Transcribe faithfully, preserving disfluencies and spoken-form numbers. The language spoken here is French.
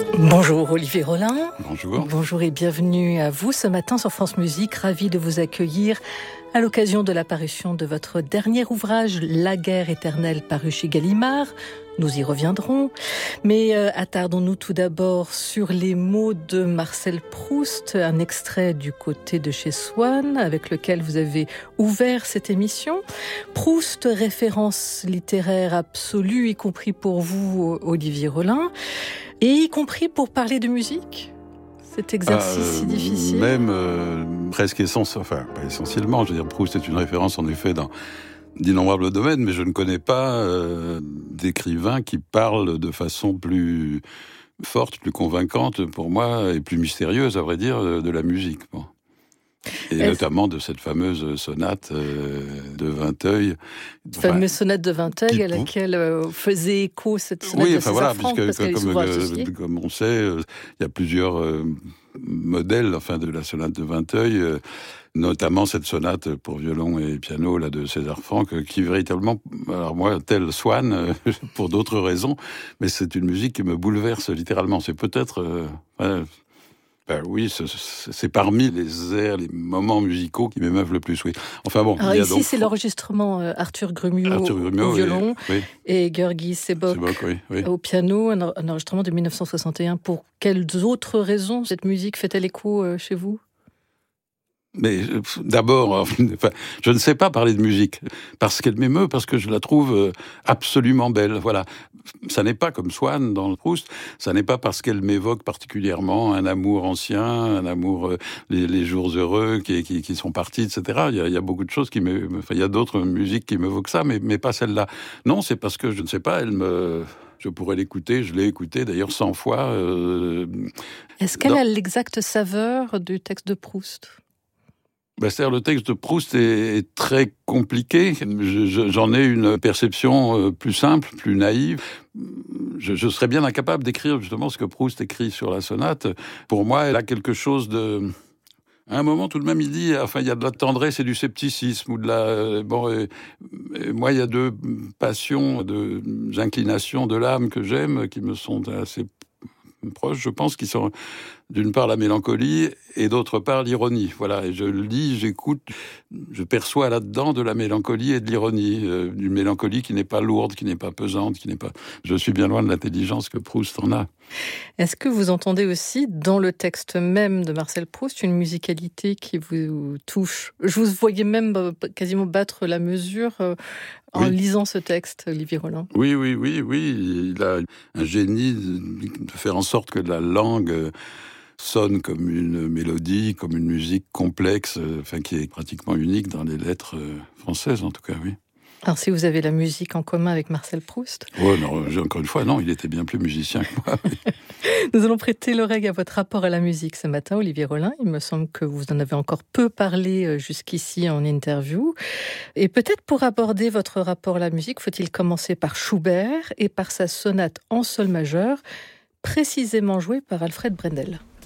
Bonjour Olivier Rollin. Bonjour. Bonjour et bienvenue à vous ce matin sur France Musique. Ravi de vous accueillir à l'occasion de l'apparition de votre dernier ouvrage, La guerre éternelle, paru chez Gallimard. Nous y reviendrons. Mais euh, attardons-nous tout d'abord sur les mots de Marcel Proust, un extrait du côté de chez Swann, avec lequel vous avez ouvert cette émission. Proust, référence littéraire absolue, y compris pour vous, Olivier Rollin, et y compris pour parler de musique. Cet exercice euh, si difficile. Même euh, presque essentiellement, enfin pas essentiellement, je veux dire, Proust est une référence en effet dans d'innombrables domaines, mais je ne connais pas euh, d'écrivain qui parle de façon plus forte, plus convaincante pour moi, et plus mystérieuse, à vrai dire, de, de la musique. Bon. Et Est-ce... notamment de cette fameuse sonate euh, de Vinteuil. Enfin, fameuse sonate de Vinteuil qui... à laquelle euh, faisait écho cette sonate oui, de enfin, César voilà, Franck, puisque, parce qu'elle est comme, souvent euh, associée. Comme on sait, euh, il y a plusieurs euh, modèles enfin, de la sonate de Vinteuil, euh, notamment cette sonate pour violon et piano là, de César Franck, qui véritablement, alors moi, tel Swann, euh, pour d'autres raisons, mais c'est une musique qui me bouleverse littéralement. C'est peut-être... Euh, ouais, Ben oui, c'est, c'est parmi les airs, les moments musicaux qui m'émeuvent le plus, oui. Enfin bon. Alors il y a ici, donc... c'est l'enregistrement euh, Arthur Grumiaux, Arthur Grumiaux au violon oui, oui. et Gueorgui Sebok, Sebok oui, oui. au piano, un, un enregistrement de dix-neuf cent soixante et un. Pour quelles autres raisons cette musique fait-elle écho euh, chez vous ? Mais d'abord, enfin, je ne sais pas parler de musique, parce qu'elle m'émeut, parce que je la trouve absolument belle. Voilà. Ça n'est pas comme Swann dans le Proust, ça n'est pas parce qu'elle m'évoque particulièrement un amour ancien, un amour, les, les jours heureux qui, qui, qui sont partis, et cetera. Il y a, il y a beaucoup de choses qui me, enfin, il y a d'autres musiques qui m'évoquent ça, mais, mais pas celle-là. Non, c'est parce que, je ne sais pas, elle me... Je pourrais l'écouter, je l'ai écoutée d'ailleurs cent fois. Euh, Est-ce qu'elle dans... a l'exacte saveur du texte de Proust ? Ben, c'est-à-dire, le texte de Proust est, est très compliqué. Je, je, j'en ai une perception plus simple, plus naïve. Je, je serais bien incapable d'écrire justement ce que Proust écrit sur la sonate. Pour moi, elle a quelque chose de... À un moment, tout de même, il dit, enfin, il y a de la tendresse et du scepticisme, ou de la, bon, et, et moi, il y a deux passions, deux inclinations de l'âme que j'aime, qui me sont assez proches, je pense, qui sont d'une part la mélancolie et d'autre part l'ironie. Voilà, et je le lis, j'écoute, je perçois là-dedans de la mélancolie et de l'ironie, euh, d'une mélancolie qui n'est pas lourde, qui n'est pas pesante, qui n'est pas... Je suis bien loin de l'intelligence que Proust en a. Est-ce que vous entendez aussi, dans le texte même de Marcel Proust, une musicalité qui vous touche ? Je vous voyais même quasiment battre la mesure en oui. lisant ce texte, Olivier Rollin. Oui, oui, oui, oui. Il a un génie de faire en sorte que la langue sonne comme une mélodie, comme une musique complexe, enfin qui est pratiquement unique dans les lettres françaises, en tout cas, oui. Alors, si vous avez la musique en commun avec Marcel Proust... Oh non, encore une fois, non, il était bien plus musicien que moi. Oui. Nous allons prêter l'oreille à votre rapport à la musique ce matin, Olivier Rollin. Il me semble que vous en avez encore peu parlé jusqu'ici en interview. Et peut-être pour aborder votre rapport à la musique, faut-il commencer par Schubert et par sa sonate en sol majeur, précisément jouée par Alfred Brendel.